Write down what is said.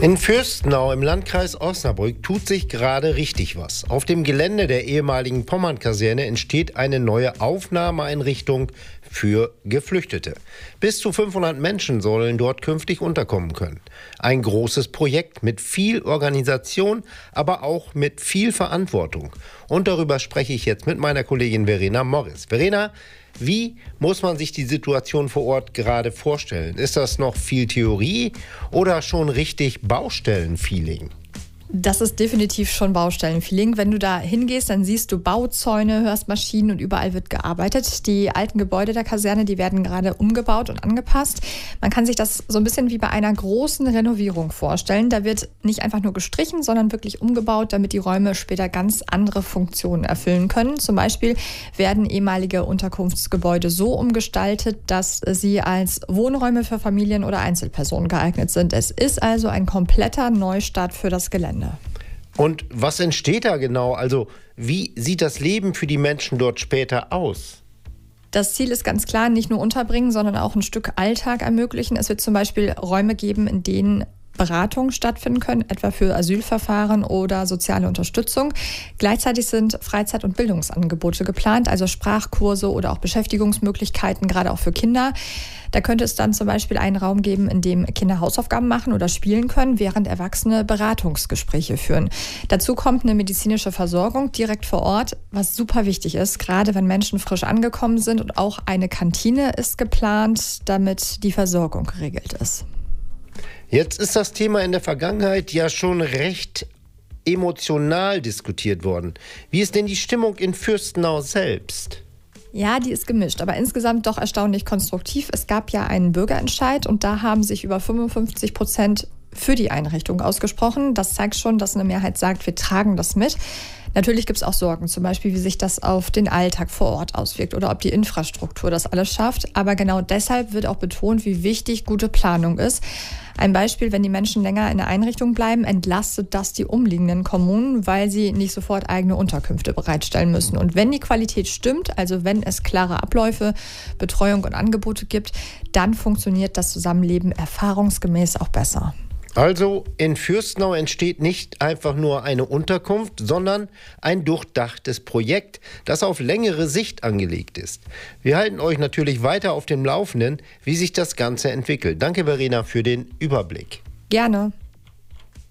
In Fürstenau im Landkreis Osnabrück tut sich gerade richtig was. Auf dem Gelände der ehemaligen Pommern-Kaserne entsteht eine neue Aufnahmeeinrichtung für Geflüchtete. Bis zu 500 Menschen sollen dort künftig unterkommen können. Ein großes Projekt mit viel Organisation, aber auch mit viel Verantwortung. Und darüber spreche ich jetzt mit meiner Kollegin Verena Morris. Verena, wie muss man sich die Situation vor Ort gerade vorstellen? Ist das noch viel Theorie oder schon richtig Baustellenfeeling? Das ist definitiv schon Baustellenfeeling. Wenn du da hingehst, dann siehst du Bauzäune, hörst Maschinen und überall wird gearbeitet. Die alten Gebäude der Kaserne, die werden gerade umgebaut und angepasst. Man kann sich das so ein bisschen wie bei einer großen Renovierung vorstellen. Da wird nicht einfach nur gestrichen, sondern wirklich umgebaut, damit die Räume später ganz andere Funktionen erfüllen können. Zum Beispiel werden ehemalige Unterkunftsgebäude so umgestaltet, dass sie als Wohnräume für Familien oder Einzelpersonen geeignet sind. Es ist also ein kompletter Neustart für das Gelände. Und was entsteht da genau? Also wie sieht das Leben für die Menschen dort später aus? Das Ziel ist ganz klar, nicht nur unterbringen, sondern auch ein Stück Alltag ermöglichen. Es wird zum Beispiel Räume geben, in denen Beratungen stattfinden können, etwa für Asylverfahren oder soziale Unterstützung. Gleichzeitig sind Freizeit- und Bildungsangebote geplant, also Sprachkurse oder auch Beschäftigungsmöglichkeiten, gerade auch für Kinder. Da könnte es dann zum Beispiel einen Raum geben, in dem Kinder Hausaufgaben machen oder spielen können, während Erwachsene Beratungsgespräche führen. Dazu kommt eine medizinische Versorgung direkt vor Ort, was super wichtig ist, gerade wenn Menschen frisch angekommen sind. Und auch eine Kantine ist geplant, damit die Versorgung geregelt ist. Jetzt ist das Thema in der Vergangenheit ja schon recht emotional diskutiert worden. Wie ist denn die Stimmung in Fürstenau selbst? Ja, die ist gemischt, aber insgesamt doch erstaunlich konstruktiv. Es gab ja einen Bürgerentscheid und da haben sich über 55% für die Einrichtung ausgesprochen. Das zeigt schon, dass eine Mehrheit sagt, wir tragen das mit. Natürlich gibt es auch Sorgen, zum Beispiel, wie sich das auf den Alltag vor Ort auswirkt oder ob die Infrastruktur das alles schafft. Aber genau deshalb wird auch betont, wie wichtig gute Planung ist. Ein Beispiel, wenn die Menschen länger in der Einrichtung bleiben, entlastet das die umliegenden Kommunen, weil sie nicht sofort eigene Unterkünfte bereitstellen müssen. Und wenn die Qualität stimmt, also wenn es klare Abläufe, Betreuung und Angebote gibt, dann funktioniert das Zusammenleben erfahrungsgemäß auch besser. Also in Fürstenau entsteht nicht einfach nur eine Unterkunft, sondern ein durchdachtes Projekt, das auf längere Sicht angelegt ist. Wir halten euch natürlich weiter auf dem Laufenden, wie sich das Ganze entwickelt. Danke, Verena, für den Überblick. Gerne.